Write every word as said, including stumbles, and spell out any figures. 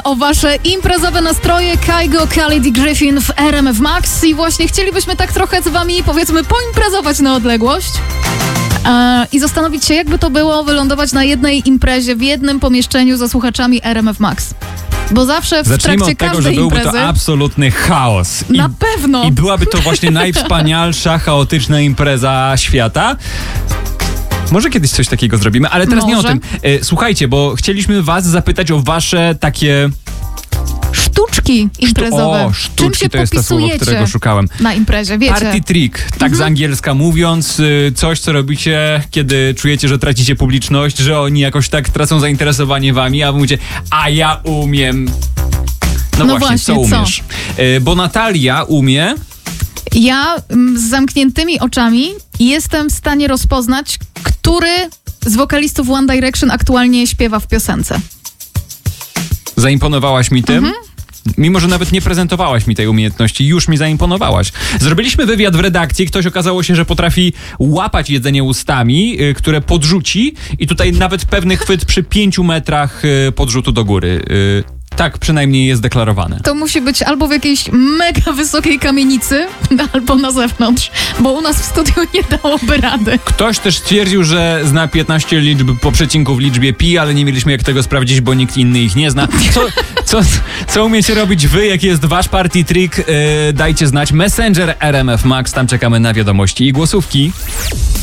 o wasze imprezowe nastroje. Kygo, Khalid i Griffin w R M F Max i właśnie chcielibyśmy tak trochę z wami, powiedzmy, poimprezować na odległość e, i zastanowić się, jakby to było wylądować na jednej imprezie, w jednym pomieszczeniu ze słuchaczami R M F Max. Bo zawsze w Zacznijmy trakcie od tego, każdej że byłby imprezy... to absolutny chaos. I, na pewno! I byłaby to właśnie najwspanialsza, chaotyczna impreza świata. Może kiedyś coś takiego zrobimy, ale teraz Może. nie o tym. E, słuchajcie, bo chcieliśmy was zapytać o wasze takie... Sztuczki imprezowe. O, Czym sztuczki się to jest to słowo, popisujecie którego szukałem. na imprezie, wiecie? Party trick, tak z angielska mówiąc, y, coś, co robicie, kiedy czujecie, że tracicie publiczność, że oni jakoś tak tracą zainteresowanie wami, a wy mówicie, a ja umiem. No, No właśnie, właśnie, co co? umiesz? Y, bo Natalia umie... Ja mm, z zamkniętymi oczami jestem w stanie rozpoznać, który z wokalistów One Direction aktualnie śpiewa w piosence. Zaimponowałaś mi tym? Mhm. Mimo, że nawet nie prezentowałaś mi tej umiejętności, już mi zaimponowałaś. Zrobiliśmy wywiad w redakcji, ktoś okazało się, że potrafi łapać jedzenie ustami, y, które podrzuci i tutaj nawet pewny chwyt przy pięciu metrach y, podrzutu do góry. Y, tak przynajmniej jest deklarowane. To musi być albo w jakiejś mega wysokiej kamienicy, albo na zewnątrz, bo u nas w studiu nie dałoby rady. Ktoś też stwierdził, że zna piętnaście liczb po przecinku w liczbie pi, ale nie mieliśmy jak tego sprawdzić, bo nikt inny ich nie zna. Co, co, co umiecie robić wy? Jaki jest wasz party trick? Yy, dajcie znać. Messenger R M F Max, tam czekamy na wiadomości i głosówki.